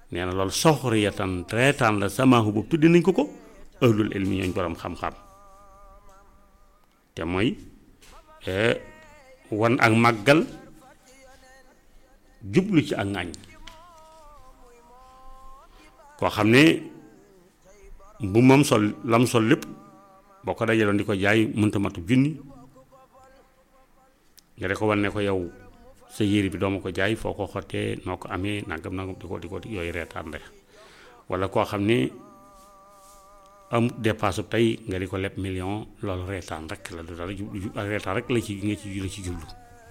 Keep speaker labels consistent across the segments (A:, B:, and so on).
A: nee na loolu soxriyatan reetaan la samaahu boobu tuddi nañ ko ahlul ilmi ñooñ borom xam-xam te mooy wan ak màggal jublu ci ak ŋàññ koo xam ne bu moom sol lam sol lépp boo ko dajaloon di ko jaay mënta matu junni nga de ko wan ne ko yow sa yére bi dooma ko jaay foo ko xottee noo ko amee nangam di ko yooyu reetaan rek wala koo xam ne am dépasse tey nga di ko leb million loolu reetaan rek la du dara ak reetaan rek la ci jublu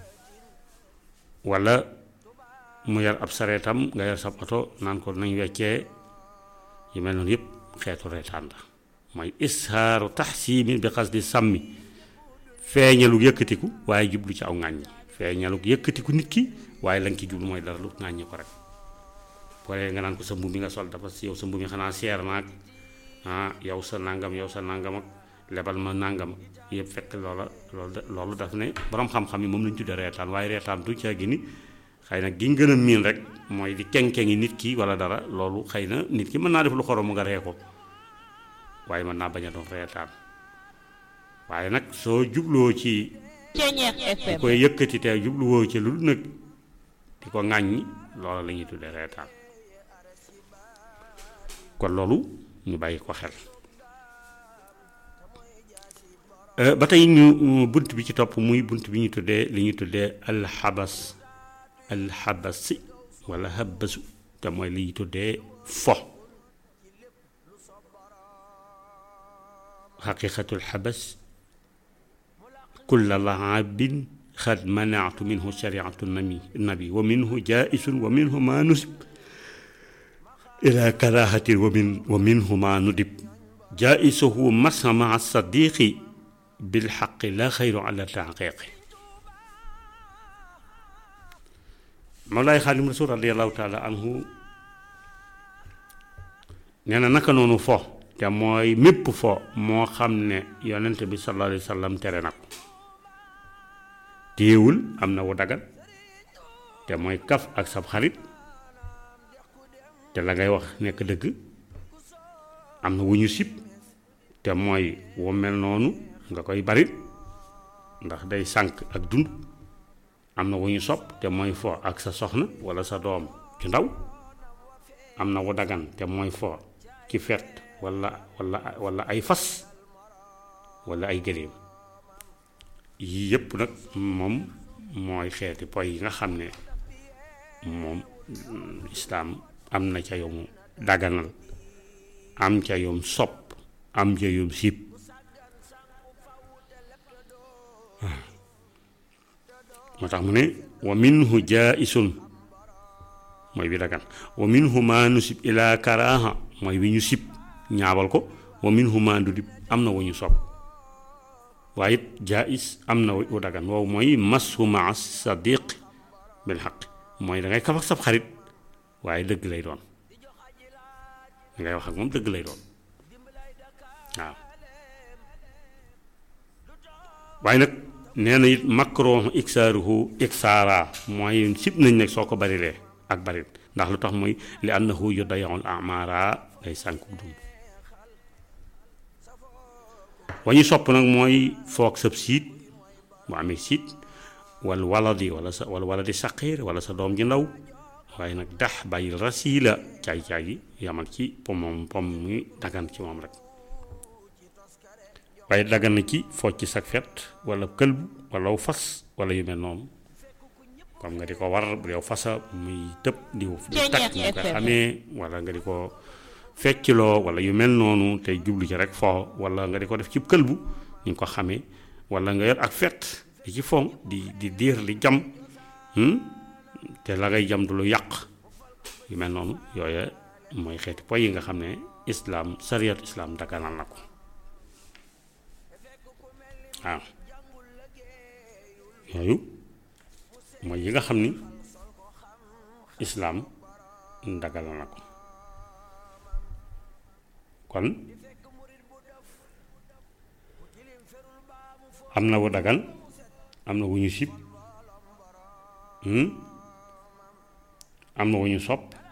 A: wala mu yar ab sareetam nga yar sa oto naan ko nañ weccee yu mel noonu yëpp xeetu reetaan la mooy ishaaru taxsiimi bi xas di sàmmi feeñalu yëkkatiku waaye jublu ci aw ŋàññi feeñalu yëkkatiku nit ki waaye la nga ci jublu mooy dara lu ŋàññi ko rek boo nga naan ko sa mbubb mi nga sol dafa yow sa mbubb mi xanaa seer naag yow sa nangam ak lebal ma nangam yëpp fekk loolu daf ne borom xam-xam yi moom lañu tuddee reetaan waaye reetaan du caa gi ni xëy na gi gën a miin rek mooy di kenkengi nit ki wala dara loolu xëy na nit ki mën naa def lu xorom nga ree ko waaye mën naa bañ a doon reetaan waaye nag soo jubloo ci di koy yëkkati te jubluwoo ci lu nag di ko ŋàññi loola la ñuy tuddee reetaan kon loolu ñu bàyyi ko xel ba tey ñu bunt bi ci topp muy bunt bi ñu tuddee li ñu tuddee alxabasi wala habasu te mooy li ñu tuddee fo xaqiqatul xabas kulla laabin xad manaatu minhu shariatu nabi wa minhu jaisun wa minhu ma nusib ila karahatin wa minhu ma nudib jaisuhu masa maa sadiqi bilxaqi la xayru ala taqiqi Mawlaay Xaadim Rasuul radiyallahu taala anhu nee na naka noonu fo te mooy mépp fo moo xam ne yonent bi sallallahu alayhi wa sallam tere na ko téewul am na wu dagal te mooy kaf ak sab xarit te la ngay wax nekk dëgg am na wu ñu sib te mooy wu mel noonu nga koy barit ndax day sànq ak dund am na wu ñu sopp te mooy fo ak sa soxna wala sa doom ci ndaw am na wu dagan te mooy fo ci fet wala ay fas wala ay gëléem yii yëpp nag moom mooy xeeti poy yi nga xam ne moom islaam am na ca yom daganal am ca yom sopp am ca yom siib moo tax mu ne wa minhu jaisun mooy bi dagan wa minhu ma nusib ila karaha mooy wi ñu sib ñaawal ko wa minhu ma nudib am na wu ñu sopp waaye it jaais am na wu dagan woowu mooy masu maa sadiq bil xaq mooy da ngay kaf ak sab xarit waaye dëgg lay doon da ngay wax ak moom dëgg lay doon waaw waaye nag nee na it makruh iksaaruhu iksaara mooy sib nañ nag soo ko barilee ak barit ndax lu tax mooy li annahu yudayyul amara day sànku dund wañu sopp nag mooy foog sab siit bu amee siit wal waladi wala waladi saqiir wala sa doom ji ndaw waaye nag dax bàyyil rasiila caay-caay yi yamal ci pom muy dagan ci moom rek waaye dagan na ci foog ci sag fet wala këlbu wala fas wala yu mel noonu comme nga di ko war bu yow fasa muy tëb di takk nga ko xamee wala nga di ko feccloo wala yu mel noonu tey jublu ci rek foo wala nga di ko def ci këlbu ñu ko xamee wala nga yor ak fet di ci fon di diir li jam te la ngay jam du lu yàq yu mel noonu yooya mooy xeeti poy yi nga xam ne islaam sariyat islaam daganal na ko waaw yooyu mooy yi nga xam ni islaam daganal na ko kon am na wu dagan am na wu ñu sib am na wu ñu sopp